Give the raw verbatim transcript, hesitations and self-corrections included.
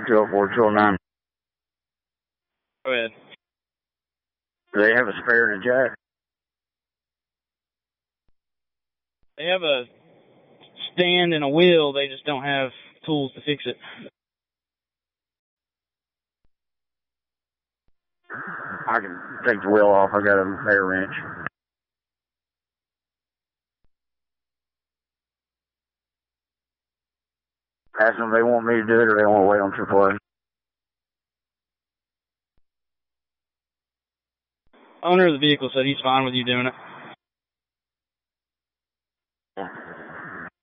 two oh four, two oh nine. Go ahead. Do they have a spare in the jack? They have a stand and a wheel, they just don't have tools to fix it. I can take the wheel off. I got a spare wrench. Ask them if they want me to do it or they want to wait on triple A. Owner of the vehicle said he's fine with you doing it.